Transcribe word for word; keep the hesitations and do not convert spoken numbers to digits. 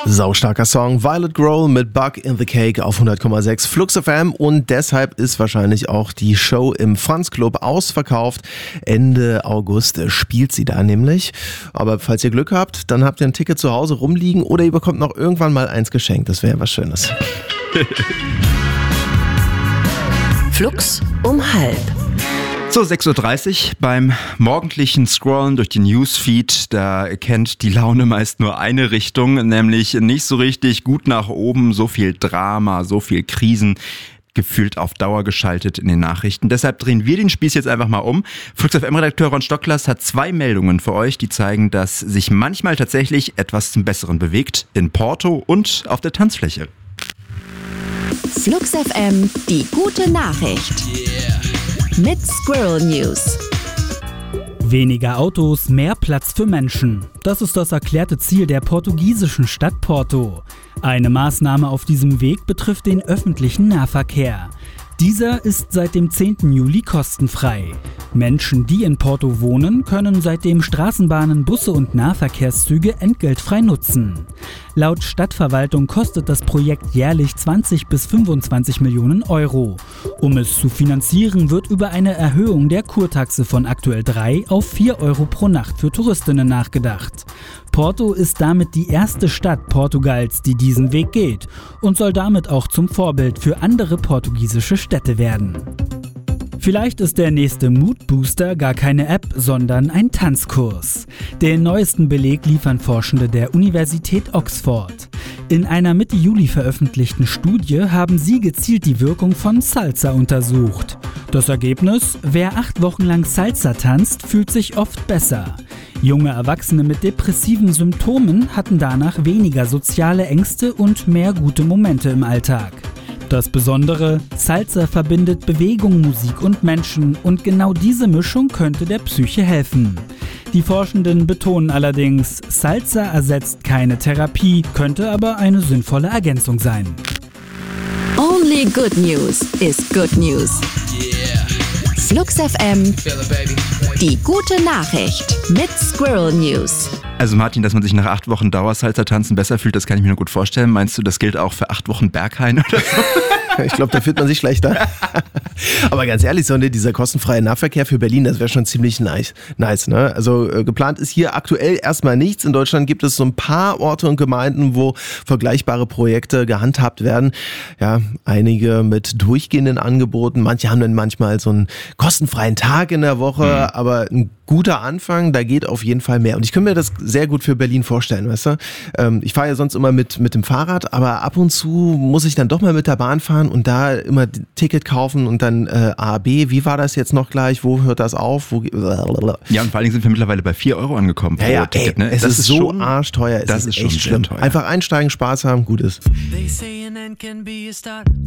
Saustarker Song, Violet Grohl mit Bug in the Cake auf hundert Komma sechs Flux F M und deshalb ist wahrscheinlich auch die Show im Franz Club ausverkauft. Ende August spielt sie da nämlich. Aber falls ihr Glück habt, dann habt ihr ein Ticket zu Hause rumliegen oder ihr bekommt noch irgendwann mal eins geschenkt. Das wäre was Schönes. Flux um halb. So, sechs Uhr dreißig beim morgendlichen Scrollen durch den Newsfeed, da kennt die Laune meist nur eine Richtung, nämlich nicht so richtig gut nach oben, so viel Drama, so viel Krisen, gefühlt auf Dauer geschaltet in den Nachrichten. Deshalb drehen wir den Spieß jetzt einfach mal um. Flux F M-Redakteur Ron Stocklast hat zwei Meldungen für euch, die zeigen, dass sich manchmal tatsächlich etwas zum Besseren bewegt, in Porto und auf der Tanzfläche. Flux F M, die gute Nachricht. Yeah. Mit Squirrel News. Weniger Autos, mehr Platz für Menschen. Das ist das erklärte Ziel der portugiesischen Stadt Porto. Eine Maßnahme auf diesem Weg betrifft den öffentlichen Nahverkehr. Dieser ist seit dem zehnten Juli kostenfrei. Menschen, die in Porto wohnen, können seitdem Straßenbahnen, Busse und Nahverkehrszüge entgeltfrei nutzen. Laut Stadtverwaltung kostet das Projekt jährlich zwanzig bis fünfundzwanzig Millionen Euro. Um es zu finanzieren, wird über eine Erhöhung der Kurtaxe von aktuell drei auf vier Euro pro Nacht für Touristinnen nachgedacht. Porto ist damit die erste Stadt Portugals, die diesen Weg geht und soll damit auch zum Vorbild für andere portugiesische Städte werden. Vielleicht ist der nächste Mood-Booster gar keine App, sondern ein Tanzkurs. Den neuesten Beleg liefern Forschende der Universität Oxford. In einer Mitte Juli veröffentlichten Studie haben sie gezielt die Wirkung von Salsa untersucht. Das Ergebnis: Wer acht Wochen lang Salsa tanzt, fühlt sich oft besser. Junge Erwachsene mit depressiven Symptomen hatten danach weniger soziale Ängste und mehr gute Momente im Alltag. Das Besondere: Salsa verbindet Bewegung, Musik und Menschen und genau diese Mischung könnte der Psyche helfen. Die Forschenden betonen allerdings, Salsa ersetzt keine Therapie, könnte aber eine sinnvolle Ergänzung sein. Only good news is good news. Yeah. Flux F M, die gute Nachricht mit Squirrel News. Also Martin, dass man sich nach acht Wochen Dauersalsa-Tanzen besser fühlt, das kann ich mir nur gut vorstellen. Meinst du, das gilt auch für acht Wochen Berghain oder so? Ich glaube, da fühlt man sich schlechter. Aber ganz ehrlich, so, ne, dieser kostenfreie Nahverkehr für Berlin, das wäre schon ziemlich nice. nice ne? Also äh, geplant ist hier aktuell erstmal nichts. In Deutschland gibt es so ein paar Orte und Gemeinden, wo vergleichbare Projekte gehandhabt werden. Ja, einige mit durchgehenden Angeboten. Manche haben dann manchmal so einen kostenfreien Tag in der Woche, mhm. aber ein guter Anfang, da geht auf jeden Fall mehr. Und ich könnte mir das sehr gut für Berlin vorstellen, weißt du? Ähm, ich fahre ja sonst immer mit, mit dem Fahrrad, aber ab und zu muss ich dann doch mal mit der Bahn fahren und da immer ein Ticket kaufen und dann äh, A, B, wie war das jetzt noch gleich? Wo hört das auf? Wo, ja, und vor allen Dingen sind wir mittlerweile bei vier Euro angekommen pro ja, ja, Ticket. Ey, Ne? es das ist, ist so schon, arschteuer, es das ist, ist echt schon schlimm. Teuer. Einfach einsteigen, Spaß haben, gut ist.